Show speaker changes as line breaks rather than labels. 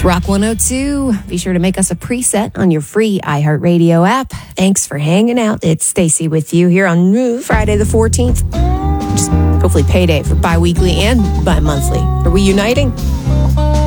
Rock 102. Be sure to make us a preset on your free iHeartRadio app. Thanks for hanging out. It's Stacy with you here on Friday the 14th. Just hopefully payday for bi-weekly and bi-monthly. Are we uniting?